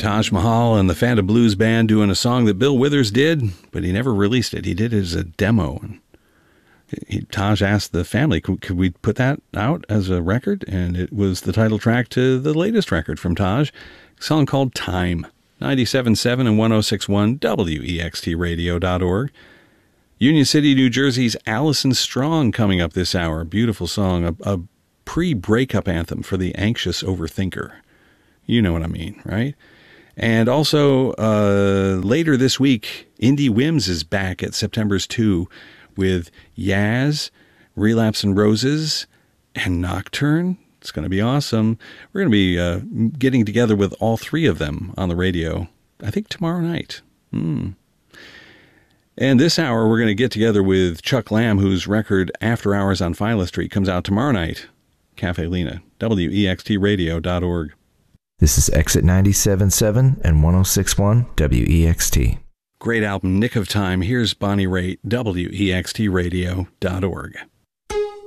Taj Mahal and the Fanta Blues Band doing a song that Bill Withers did, but he never released it. He did it as a demo. Taj asked the family, could we put that out as a record? And it was the title track to the latest record from Taj, a song called Time. 97.7 and 106.1 WEXTradio.org. Union City, New Jersey's Allison Strong coming up this hour. Beautiful song, a pre-breakup anthem for the anxious overthinker. You know what I mean, right? And also, later this week, Indie Whims is back at September's 2 with Yaz, Relapse and Roses, and Nocturne. It's going to be awesome. We're going to be getting together with all three of them on the radio, I think tomorrow night. And this hour, we're going to get together with Chuck Lamb, whose record After Hours on Phila Street comes out tomorrow night. Cafe Lena, WEXTradio.org. This is Exit 97.7 and 106.1 WEXT. Great album, Nick of Time. Here's Bonnie Raitt, WEXTradio.org.